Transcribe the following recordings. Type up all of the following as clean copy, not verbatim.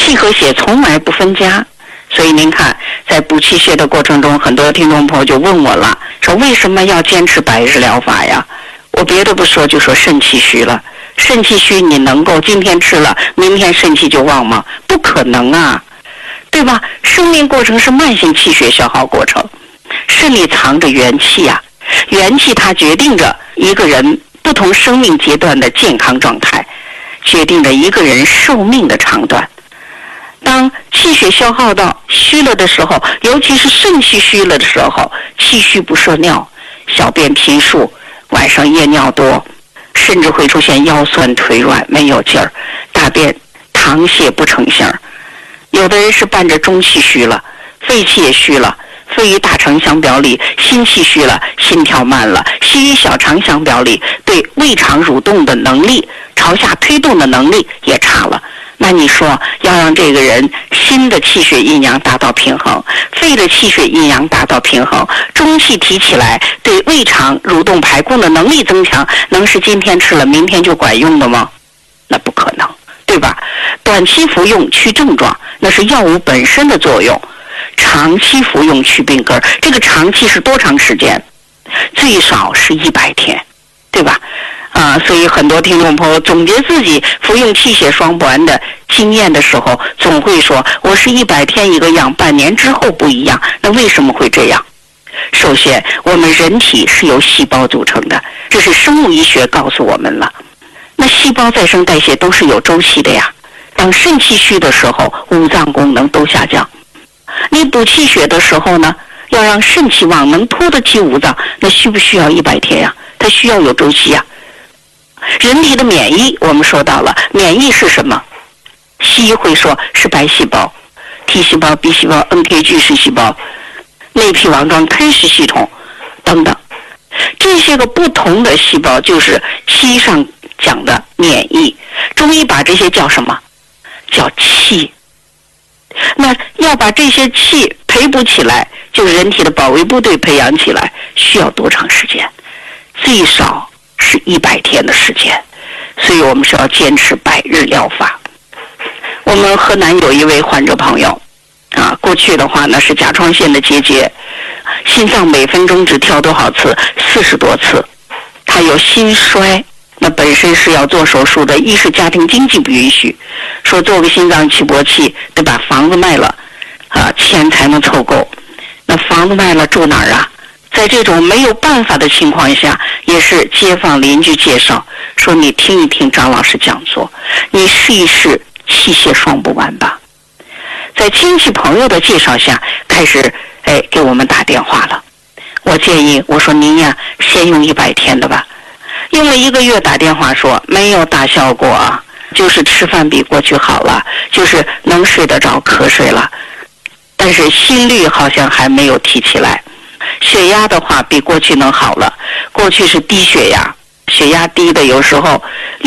气和血从来不分家。所以您看，在补气血的过程中，很多听众朋友就问我了，说为什么要坚持100日疗法呀？我别的不说，就说肾气虚了。肾气虚，你能够今天吃了，明天肾气就旺吗？不可能啊，对吧？生命过程是慢性气血消耗过程，肾里藏着元气啊，元气它决定着一个人不同生命阶段的健康状态，决定着一个人寿命的长短。当气血消耗到虚了的时候，尤其是肾气虚了的时候，气虚不摄尿，小便频数，晚上夜尿多，甚至会出现腰酸腿软没有劲儿，大便溏泻不成形。有的人是伴着中气虚了，肺气也虚了，肺与大肠相表里，心气虚了，心跳慢了，心与小肠相表里，对胃肠蠕动的能力，朝下推动的能力也差了。那你说要让这个人心的气血阴阳达到平衡，肺的气血阴阳达到平衡，中气提起来，对胃肠蠕动排空的能力增强，能是今天吃了明天就管用的吗？那不可能，对吧？短期服用去症状，那是药物本身的作用，长期服用去病根。这个长期是多长时间？最少是100天，对吧？所以很多听众朋友总结自己服用气血双补丸的经验的时候，总会说我是100天一个样，半年之后不一样。那为什么会这样？首先，我们人体是由细胞组成的，这是生物医学告诉我们了。那细胞再生代谢都是有周期的呀。当肾气虚的时候，五脏功能都下降。你补气血的时候呢，要让肾气旺，能拖得起五脏，那需不需要100天呀？它需要有周期呀。人体的免疫我们说到了，免疫是什么？西医会说是白细胞、T 细胞、B 细胞、NK 巨噬细胞、内皮网状吞噬系统等等，这些个不同的细胞就是西医上讲的免疫。中医把这些叫什么？叫气。那要把这些气培补起来，就是人体的保卫部队培养起来，需要多长时间？最少是100天的时间。所以我们是要坚持100日疗法。我们河南有一位患者朋友过去的话呢是甲状腺的结节，心脏每分钟只跳多少次？40多次。他有心衰，那本身是要做手术的，一是家庭经济不允许，说做个心脏起搏器得把房子卖了钱才能凑够。那房子卖了住哪儿啊？在这种没有办法的情况下，也是街坊邻居介绍说，你听一听张老师讲座，你试一试气血双补丸吧。在亲戚朋友的介绍下，开始给我们打电话了。我建议我说您呀，先用100天的吧。用了1个月打电话说没有大效果啊，就是吃饭比过去好了，就是能睡得着瞌睡了，但是心率好像还没有提起来。血压的话比过去能好了，过去是低血压，血压低的有时候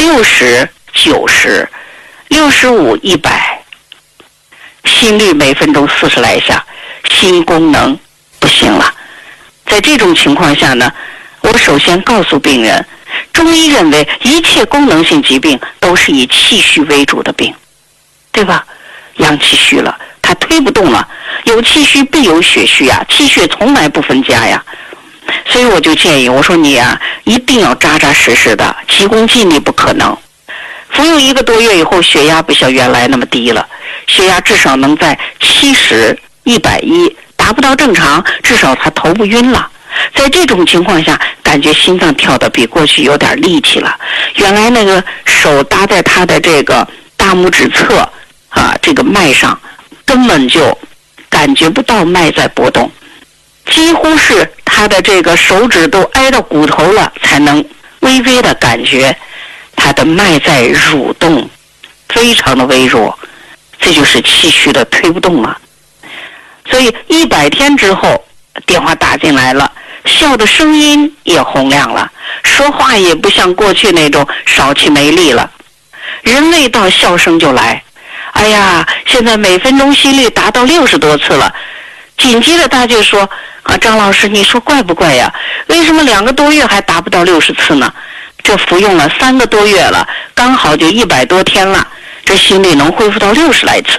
60、90、65、100，心率每分钟40来下，心功能不行了。在这种情况下呢，我首先告诉病人，中医认为一切功能性疾病都是以气虚为主的病，对吧？阳气虚了，它推不动了，有气虚必有血虚呀，气血从来不分家呀。所以我就建议我说你一定要扎扎实实的，急功近利不可能。服用1个多月以后，血压不像原来那么低了，血压至少能在70、110，达不到正常，至少他头不晕了。在这种情况下，感觉心脏跳得比过去有点力气了。原来那个手搭在他的这个大拇指侧这个脉上，根本就感觉不到脉在波动，几乎是他的这个手指都挨到骨头了，才能微微的感觉他的脉在蠕动，非常的微弱，这就是气虚的推不动了。所以100天之后电话打进来了，笑的声音也洪亮了，说话也不像过去那种少气没力了，人未到笑声就来。哎呀，现在每分钟心率达到60多次了。紧接着他就说张老师，你说怪不怪呀？为什么2个多月还达不到60次呢？这服用了3个多月了，刚好就100多天了，这心率能恢复到60来次。